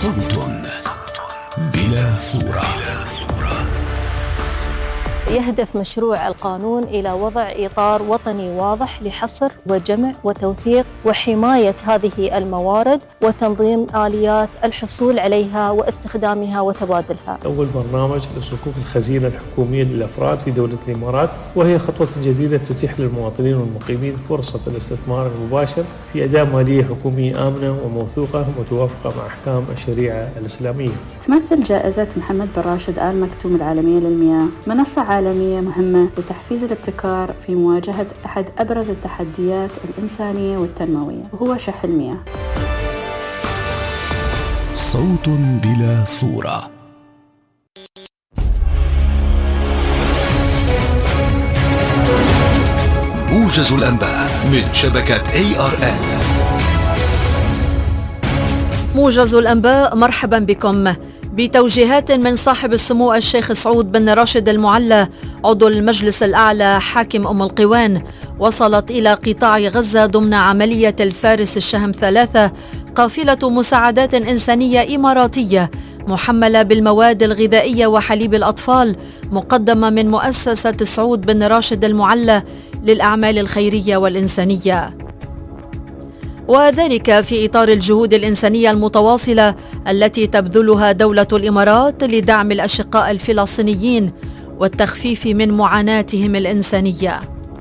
صوت بلا صورة. يهدف مشروع القانون إلى وضع إطار وطني واضح لحصر وجمع وتوثيق وحماية هذه الموارد وتنظيم آليات الحصول عليها واستخدامها وتبادلها. أول برنامج لصكوك الخزينة الحكومية للأفراد في دولة الإمارات، وهي خطوة جديدة تتيح للمواطنين والمقيمين فرصة الاستثمار المباشر في أداة مالية حكومية آمنة وموثوقة متوافقة مع أحكام الشريعة الإسلامية. تمثل جائزة محمد بن راشد آل مكتوم العالمية للمياه منصة عالمية مهمة لتحفيز الابتكار في مواجهة أحد أبرز التحديات الإنسانية والتنموية، وهو شح المياه. صوت بلا صورة. موجز الأنباء من شبكة ARN. موجز الأنباء، مرحبا بكم. بتوجيهات من صاحب السمو الشيخ سعود بن راشد المعلى عضو المجلس الأعلى حاكم أم القوان، وصلت إلى قطاع غزة ضمن عملية الفارس الشهم 3 قافلة مساعدات إنسانية إماراتية محملة بالمواد الغذائية وحليب الأطفال، مقدمة من مؤسسة سعود بن راشد المعلى للأعمال الخيرية والإنسانية، وذلك في إطار الجهود الإنسانية المتواصلة التي تبذلها دولة الإمارات لدعم الأشقاء الفلسطينيين والتخفيف من معاناتهم الإنسانية.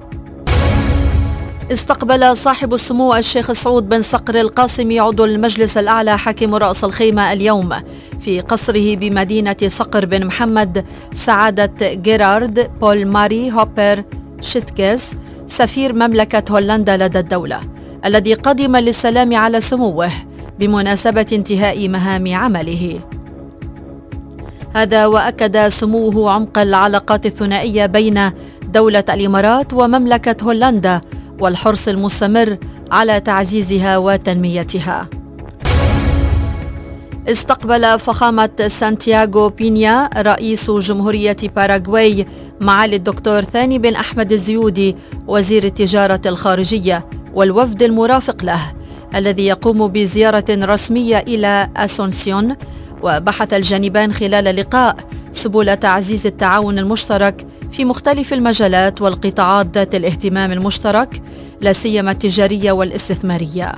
استقبل صاحب السمو الشيخ سعود بن صقر القاسمي عضو المجلس الأعلى حاكم رأس الخيمة اليوم في قصره بمدينة صقر بن محمد سعادة جيرارد بول ماري هوبر شيتكيس سفير مملكة هولندا لدى الدولة، الذي قدم للسلام على سموه بمناسبة انتهاء مهام عمله. هذا وأكد سموه عمق العلاقات الثنائية بين دولة الإمارات ومملكة هولندا والحرص المستمر على تعزيزها وتنميتها. استقبل فخامة سانتياغو بينيا رئيس جمهورية باراغواي معالي الدكتور ثاني بن أحمد الزيودي وزير التجارة الخارجية والوفد المرافق له، الذي يقوم بزيارة رسمية إلى أسونسيون. وبحث الجانبان خلال اللقاء سبل تعزيز التعاون المشترك في مختلف المجالات والقطاعات ذات الاهتمام المشترك، لا سيما التجارية والاستثمارية.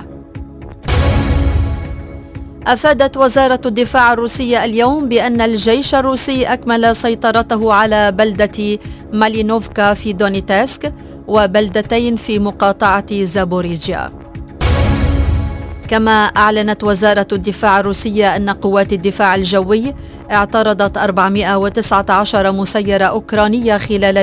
أفادت وزارة الدفاع الروسية اليوم بأن الجيش الروسي أكمل سيطرته على بلدة مالينوفكا في دونيتسك وبلدتين في مقاطعة زابوريجيا. كما أعلنت وزارة الدفاع الروسية أن قوات الدفاع الجوي اعترضت 419 مسيرة أوكرانية خلال